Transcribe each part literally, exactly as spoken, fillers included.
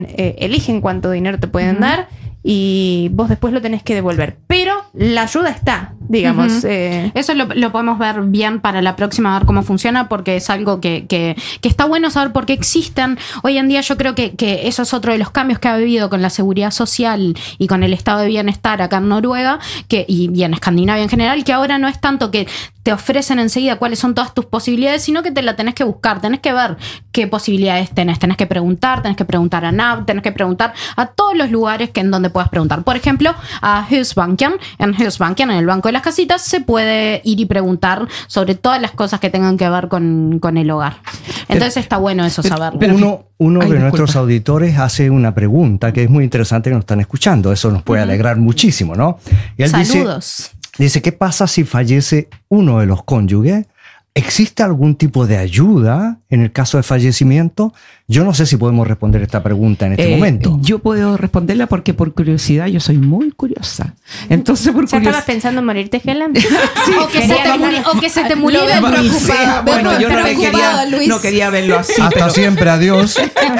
eh, eligen cuánto dinero te pueden Uh-huh. dar y vos después lo tenés que devolver. Pero la ayuda está, digamos. Uh-huh. eh, Eso lo, lo podemos ver bien para la próxima, a ver cómo funciona, porque es algo que, que, que está bueno saber por qué existen. Hoy en día yo creo que, que eso es otro de los cambios que ha habido con la seguridad social y con el estado de bienestar acá en Noruega que, y, y en Escandinavia en general, que ahora no es tanto que te ofrecen enseguida cuáles son todas tus posibilidades, sino que te la tenés que buscar, tenés que ver qué posibilidades tenés, tenés que preguntar, tenés que preguntar a N A V, tenés que preguntar a todos los lugares que en donde puedas preguntar. Por ejemplo, a Husbanken, en Husbanken, en el Banco de las Casitas, se puede ir y preguntar sobre todas las cosas que tengan que ver con, con el hogar. Entonces está bueno eso saberlo. Pero uno uno Ay, de disculpa. nuestros auditores hace una pregunta que es muy interesante que nos están escuchando. Eso nos puede alegrar muchísimo, ¿no? Y él Saludos. Dice, dice, ¿qué pasa si fallece uno de los cónyuges? ¿Existe algún tipo de ayuda en el caso de fallecimiento? Yo no sé si podemos responder esta pregunta en este Eh, momento. Yo puedo responderla porque por curiosidad yo soy muy curiosa. Entonces, por ¿Ya estabas curiosidad. pensando en morirte, Helen? o, que se te muri- o que se te muriera veo el preocupado. Bueno, yo no, me Preocupado, quería, Luis. no quería verlo así. Hasta pero siempre, adiós.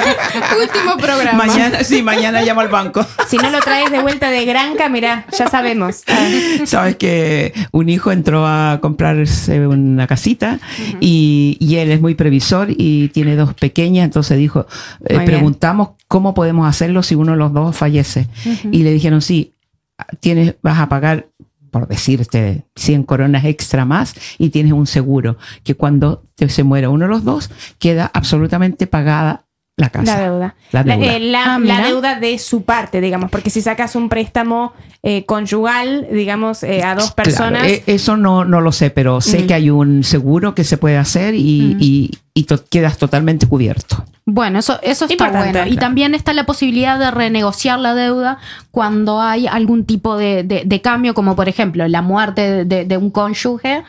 Último programa. mañana, sí, mañana llamo al banco. Si no lo traes de vuelta de Granca, mirá, ya sabemos. Ah, Sabes que un hijo entró a comprarse una casita uh-huh. y, y él es muy previsor y tiene dos pequeñas, entonces dijo, eh, preguntamos cómo podemos hacerlo si uno de los dos fallece. Uh-huh. Y le dijeron, sí, tienes, vas a pagar, por decirte, cien coronas extra más y tienes un seguro, que cuando te, se muera uno de los dos, queda absolutamente pagada la casa. La deuda. La deuda, la, eh, la, ah, la deuda de su parte, digamos, porque si sacas un préstamo eh, conyugal, digamos, eh, a dos personas. Claro, eh, eso no, no lo sé, pero sé mm. que hay un seguro que se puede hacer y, mm. y, y to- quedas totalmente cubierto. Bueno, eso, eso está Importante, bueno. claro. Y también está la posibilidad de renegociar la deuda cuando hay algún tipo de, de, de cambio, como por ejemplo la muerte de, de, de un cónyuge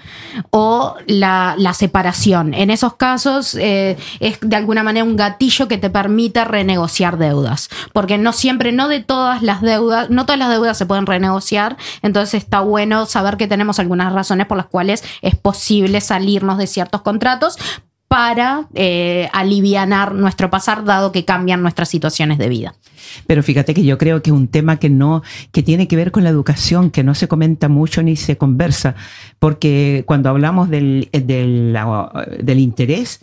o la, la separación. En esos casos eh, es de alguna manera un gatillo que te permite renegociar deudas. Porque no siempre, no de todas las deudas, no todas las deudas se pueden renegociar. Entonces está bueno saber que tenemos algunas razones por las cuales es posible salirnos de ciertos contratos para eh, alivianar nuestro pasar, dado que cambian nuestras situaciones de vida. Pero fíjate que yo creo que es un tema que no, que tiene que ver con la educación, que no se comenta mucho ni se conversa, porque cuando hablamos del, del, del interés,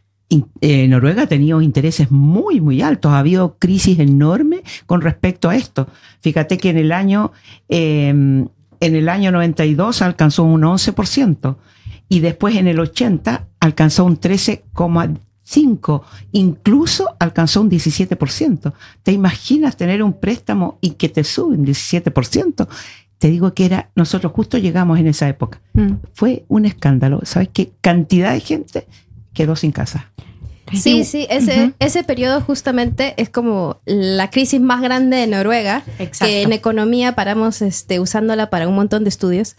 eh, Noruega ha tenido intereses muy, muy altos, ha habido crisis enormes con respecto a esto. Fíjate que en el año, eh, en el año noventa y dos alcanzó un once por ciento. Y después en el ochenta alcanzó un trece coma cinco por ciento, incluso alcanzó un diecisiete por ciento. ¿Te imaginas tener un préstamo y que te sube un diecisiete por ciento? Te digo que era, nosotros justo llegamos en esa época. Mm. Fue un escándalo. ¿Sabes qué cantidad de gente quedó sin casa? Sí, sí, ese, uh-huh. ese periodo justamente es como la crisis más grande de Noruega. Exacto. Que en economía paramos este, usándola para un montón de estudios.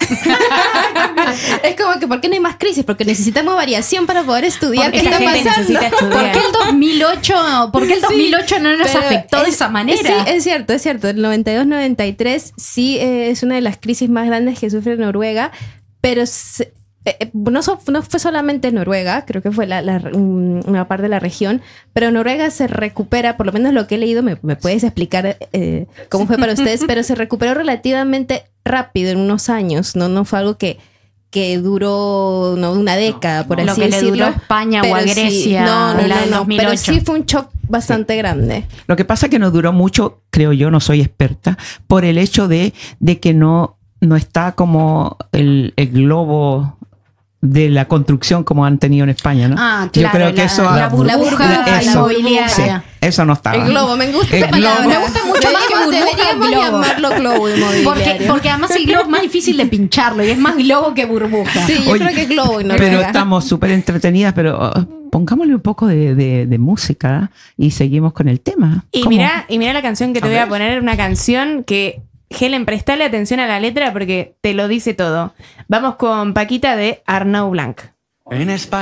Es como que, ¿por qué no hay más crisis? Porque necesitamos variación para poder estudiar. ¿Qué está pasando? ¿Por qué el dos mil ocho, ¿por qué el dos mil ocho sí, no nos afectó es, de esa manera? Sí, es cierto, es cierto. El noventa y dos noventa y tres sí eh, es una de las crisis más grandes que sufre Noruega, pero... Se, Eh, no, so, no fue solamente Noruega, creo que fue la, la, una parte de la región, pero Noruega se recupera, por lo menos lo que he leído, me, me puedes explicar eh, cómo fue para ustedes, pero se recuperó relativamente rápido en unos años, no, no fue algo que, que duró no, una década, por no, así lo que decirlo. Le duró a España o a Grecia. Sí, no, no, la no, no, pero sí fue un shock bastante sí. grande. Lo que pasa es que no duró mucho, creo yo, no soy experta, por el hecho de, de que no, no está como el, el globo de la construcción como han tenido en España, ¿no? Ah, claro. Yo creo que la, eso... La burbuja, la, la, eso, inmobiliaria. Sí, eso no estaba. El globo, me gusta esa palabra. Me gusta mucho más que burbuja. Deberíamos globo. llamarlo globo inmobiliario. Porque, porque además el globo es más difícil de pincharlo y es más globo que burbuja. Sí, yo Oye, creo que es globo y no Pero estamos súper entretenidas, pero... Uh, pongámosle un poco de, de, de música y seguimos con el tema. Y mira, y mira la canción que te a voy ver. a poner, una canción que... Helen, prestale atención a la letra porque te lo dice todo. Vamos con Paquita de Arnau Blanc. En España